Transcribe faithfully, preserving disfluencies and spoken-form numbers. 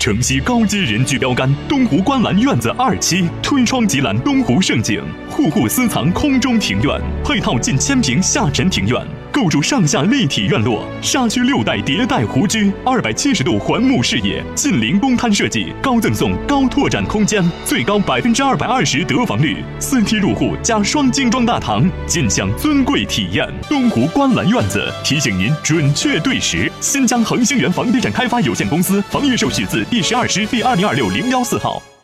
城西高阶人居标杆，东湖观澜院子二期，推窗即览东湖盛景，户户私藏空中庭院，配套近千平下沉庭院。构筑上下立体院落，沙区六代迭代湖居，二百七十度环幕视野，近邻公摊设计，高赠送高拓展空间，最高百分之二百二十得房率，四梯入户加双精装大堂，尽享尊贵体验。东湖观澜院子提醒您准确对时。新疆恒星源房地产开发有限公司房业手续字第十二师第二零二六零幺四号。